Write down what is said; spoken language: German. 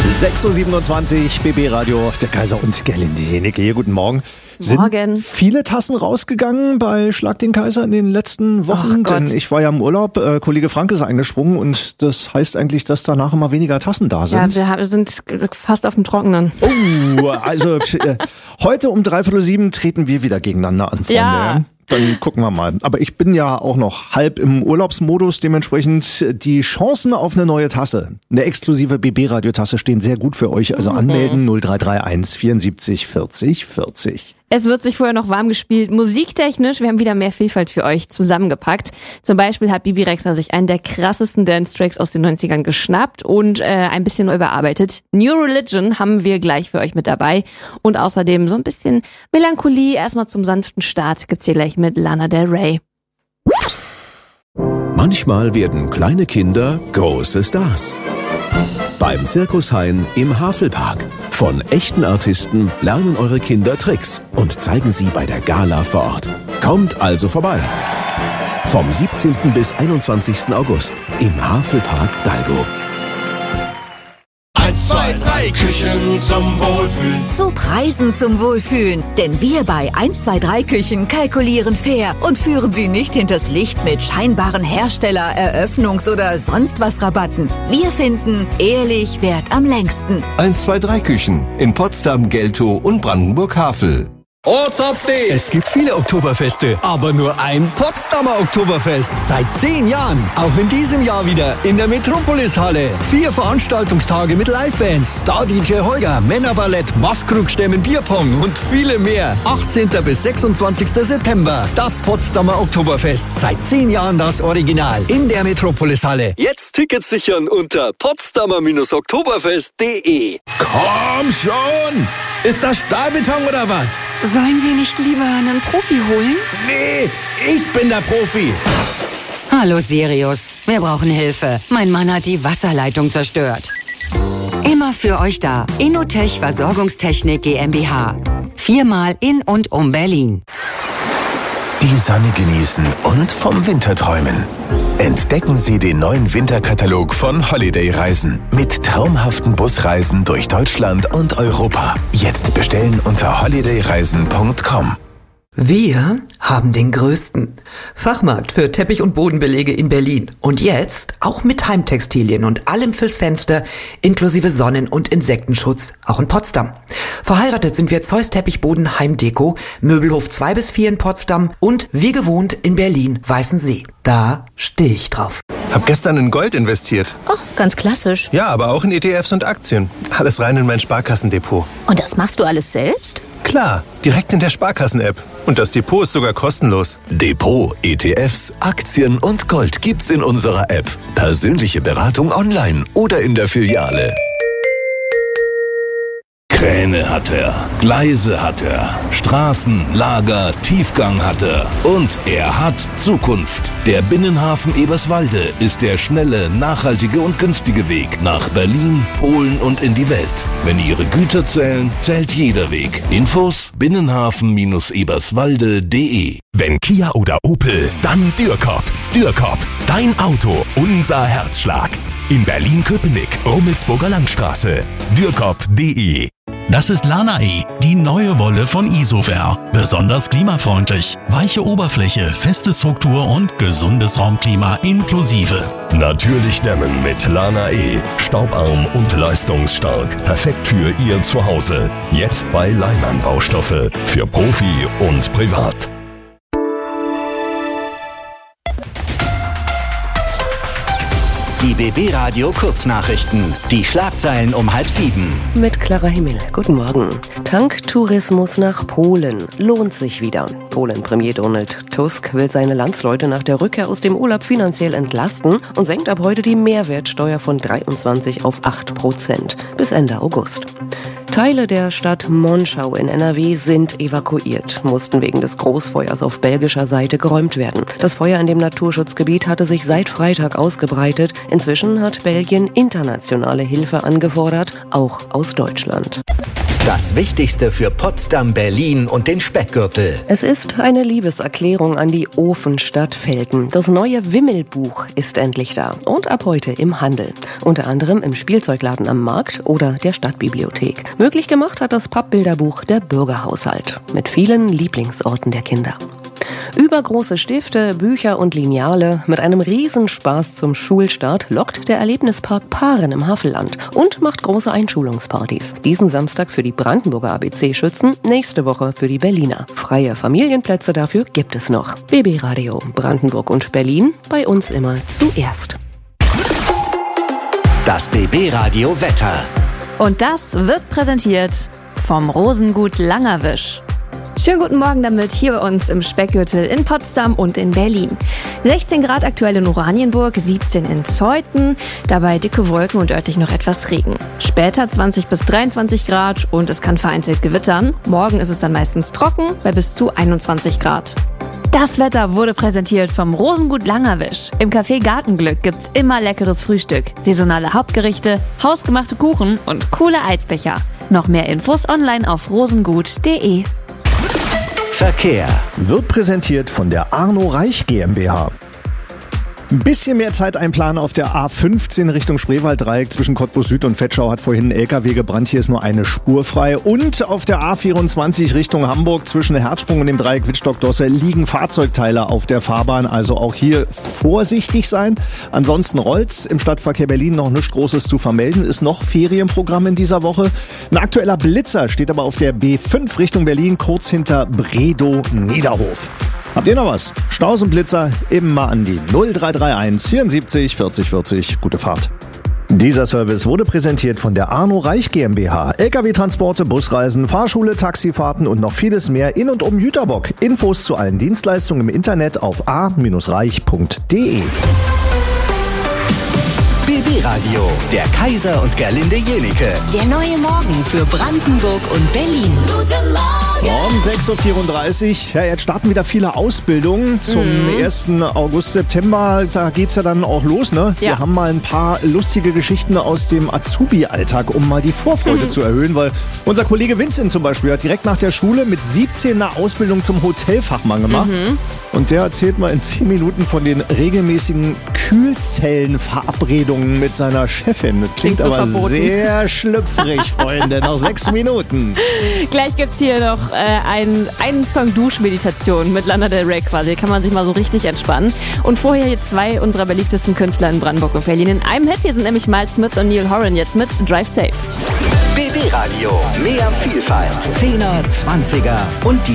6.27 Uhr, BB Radio, der Kaiser und Gerlinde Jenecke hier. Guten Morgen. Morgen. Sind viele Tassen rausgegangen bei Schlag den Kaiser in den letzten Wochen? Denn ich war ja im Urlaub, Kollege Frank ist eingesprungen und das heißt eigentlich, dass danach immer weniger Tassen da sind. Ja, wir sind fast auf dem Trockenen. Oh, also heute um 6:45 treten wir wieder gegeneinander an, Freunde. Ja. Dann gucken wir mal. Aber ich bin ja auch noch halb im Urlaubsmodus, dementsprechend die Chancen auf eine neue Tasse, eine exklusive BB-Radio-Tasse stehen sehr gut für euch. Also anmelden 0331 74 40 40. Es wird sich vorher noch warm gespielt. Musiktechnisch, wir haben wieder mehr Vielfalt für euch zusammengepackt. Zum Beispiel hat Bibi Rexha sich einen der krassesten Dance-Tracks aus den 90ern geschnappt und ein bisschen überarbeitet. New Religion haben wir gleich für euch mit dabei. Und außerdem so ein bisschen Melancholie. Erstmal zum sanften Start gibt's hier gleich mit Lana Del Rey. Manchmal werden kleine Kinder große Stars. Beim Circus Hein im Havelpark. Von echten Artisten lernen eure Kinder Tricks und zeigen sie bei der Gala vor Ort. Kommt also vorbei. Vom 17. bis 21. August im Havelpark Dalgo. 1, 2, 3 Küchen zum Wohlfühlen. Zu Preisen zum Wohlfühlen. Denn wir bei 1, 2, 3 Küchen kalkulieren fair und führen Sie nicht hinters Licht mit scheinbaren Hersteller-, Eröffnungs- oder sonst was Rabatten. Wir finden, ehrlich währt am längsten. 1, 2, 3 Küchen in Potsdam, Geltow und Brandenburg-Havel. Es gibt viele Oktoberfeste, aber nur ein Potsdamer Oktoberfest. Seit 10 Jahren. Auch in diesem Jahr wieder in der Metropolis-Halle. 4 Veranstaltungstage mit Livebands, Star-DJ Holger, Männerballett, Maskrugstämmen, Bierpong und viele mehr. 18. bis 26. September. Das Potsdamer Oktoberfest. Seit 10 Jahren das Original. In der Metropolis-Halle. Jetzt Tickets sichern unter potsdamer-oktoberfest.de. Komm schon! Ist das Stahlbeton oder was? Sollen wir nicht lieber einen Profi holen? Nee, ich bin der Profi. Hallo Sirius, wir brauchen Hilfe. Mein Mann hat die Wasserleitung zerstört. Immer für euch da. Innotech Versorgungstechnik GmbH. 4-mal in und um Berlin. Die Sonne genießen und vom Winter träumen. Entdecken Sie den neuen Winterkatalog von Holiday Reisen mit traumhaften Busreisen durch Deutschland und Europa. Jetzt bestellen unter holidayreisen.com. Wir haben den größten Fachmarkt für Teppich- und Bodenbelege in Berlin. Und jetzt auch mit Heimtextilien und allem fürs Fenster, inklusive Sonnen- und Insektenschutz, auch in Potsdam. Verheiratet sind wir Zeus Teppichboden Heimdeko, Möbelhof 2 bis 4 in Potsdam und wie gewohnt in Berlin Weißensee. Da stehe ich drauf. Hab gestern in Gold investiert. Oh, ganz klassisch. Ja, aber auch in ETFs und Aktien. Alles rein in mein Sparkassendepot. Und das machst du alles selbst? Klar, direkt in der Sparkassen-App. Und das Depot ist sogar kostenlos. Depot, ETFs, Aktien und Gold gibt's in unserer App. Persönliche Beratung online oder in der Filiale. Kräne hat er, Gleise hat er, Straßen, Lager, Tiefgang hat er und er hat Zukunft. Der Binnenhafen Eberswalde ist der schnelle, nachhaltige und günstige Weg nach Berlin, Polen und in die Welt. Wenn Ihre Güter zählen, zählt jeder Weg. Infos binnenhafen-eberswalde.de. Wenn Kia oder Opel, dann Dürkop. Dürkop, dein Auto, unser Herzschlag. In Berlin-Köpenick, Rummelsburger Landstraße. Dürkop.de. Das ist Lana-E, die neue Wolle von Isover. Besonders klimafreundlich. Weiche Oberfläche, feste Struktur und gesundes Raumklima inklusive. Natürlich dämmen mit Lana-E. Staubarm und leistungsstark. Perfekt für Ihr Zuhause. Jetzt bei Leimann Baustoffe. Für Profi und Privat. Die BB Radio Kurznachrichten. Die Schlagzeilen um 6:30. Mit Clara Himmel. Guten Morgen. Tanktourismus nach Polen lohnt sich wieder. Polen-Premier Donald Tusk will seine Landsleute nach der Rückkehr aus dem Urlaub finanziell entlasten und senkt ab heute die Mehrwertsteuer von 23 auf 8% bis Ende August. Teile der Stadt Monschau in NRW sind evakuiert, mussten wegen des Großfeuers auf belgischer Seite geräumt werden. Das Feuer in dem Naturschutzgebiet hatte sich seit Freitag ausgebreitet. Inzwischen hat Belgien internationale Hilfe angefordert, auch aus Deutschland. Das Wichtigste für Potsdam, Berlin und den Speckgürtel. Es ist eine Liebeserklärung an die Ofenstadt Velten. Das neue Wimmelbuch ist endlich da und ab heute im Handel. Unter anderem im Spielzeugladen am Markt oder der Stadtbibliothek. Möglich gemacht hat das Pappbilderbuch der Bürgerhaushalt mit vielen Lieblingsorten der Kinder. Übergroße Stifte, Bücher und Lineale mit einem Riesenspaß zum Schulstart lockt der Erlebnispark Paaren im Havelland und macht große Einschulungspartys. Diesen Samstag für die Brandenburger ABC-Schützen, nächste Woche für die Berliner. Freie Familienplätze dafür gibt es noch. BB Radio Brandenburg und Berlin, bei uns immer zuerst. Das BB Radio Wetter. Und das wird präsentiert vom Rosengut Langerwisch. Schönen guten Morgen damit hier bei uns im Speckgürtel in Potsdam und in Berlin. 16 Grad aktuell in Oranienburg, 17 in Zeuthen, dabei dicke Wolken und örtlich noch etwas Regen. Später 20 bis 23 Grad und es kann vereinzelt gewittern. Morgen ist es dann meistens trocken bei bis zu 21 Grad. Das Wetter wurde präsentiert vom Rosengut Langerwisch. Im Café Gartenglück gibt's immer leckeres Frühstück, saisonale Hauptgerichte, hausgemachte Kuchen und coole Eisbecher. Noch mehr Infos online auf rosengut.de. Verkehr wird präsentiert von der Arno Reich GmbH. Ein bisschen mehr Zeit einplanen auf der A15 Richtung Spreewalddreieck zwischen Cottbus Süd und Vetschau hat vorhin ein LKW gebrannt. Hier ist nur eine Spur frei. Und auf der A24 Richtung Hamburg zwischen Herzsprung und dem Dreieck Wittstock-Dosse liegen Fahrzeugteile auf der Fahrbahn. Also auch hier vorsichtig sein. Ansonsten rollt's im Stadtverkehr Berlin noch nichts Großes zu vermelden. Ist noch Ferienprogramm in dieser Woche. Ein aktueller Blitzer steht aber auf der B5 Richtung Berlin, kurz hinter Bredow-Niederhof. Habt ihr noch was? Staus und Blitzer eben mal an die 0331 74 40 40. Gute Fahrt. Dieser Service wurde präsentiert von der Arno Reich GmbH. LKW-Transporte, Busreisen, Fahrschule, Taxifahrten und noch vieles mehr in und um Jüterbock. Infos zu allen Dienstleistungen im Internet auf a-reich.de. BB Radio, der Kaiser und Gerlinde Jenike. Der neue Morgen für Brandenburg und Berlin. Guten Morgen! Um 6.34 Uhr. Ja, jetzt starten wieder viele Ausbildungen zum 1. August, September. Da geht's ja dann auch los, ne? Ja. Wir haben mal ein paar lustige Geschichten aus dem Azubi-Alltag, um mal die Vorfreude zu erhöhen, weil unser Kollege Vincent zum Beispiel hat direkt nach der Schule mit 17 eine Ausbildung zum Hotelfachmann gemacht. Und der erzählt mal in 10 Minuten von den regelmäßigen Kühlzellenverabredungen mit seiner Chefin. Das klingt aber verboten. sehr schlüpfrig, Freunde. Noch 6 Minuten. Gleich gibt's hier noch einen Song Duschmeditation mit Lana Del Rey quasi. Kann man sich mal so richtig entspannen. Und vorher jetzt 2 unserer beliebtesten Künstler in Brandenburg und Berlin. In einem Hit hier sind nämlich Miles Smith und Neil Horan jetzt mit Drive Safe. BB Radio, mehr Vielfalt, 10er, 20er und die